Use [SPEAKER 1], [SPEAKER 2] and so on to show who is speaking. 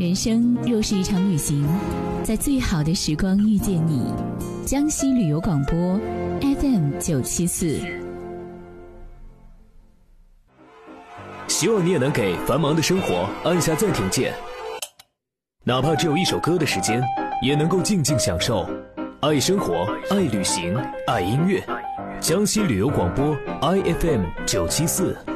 [SPEAKER 1] 人生若是一场旅行，在最好的时光遇见你。江西旅游广播 FM974。
[SPEAKER 2] 希望你也能给繁忙的生活按下暂停键，哪怕只有一首歌的时间，也能够静静享受。爱生活，爱旅行，爱音乐。江西旅游广播 IFM974。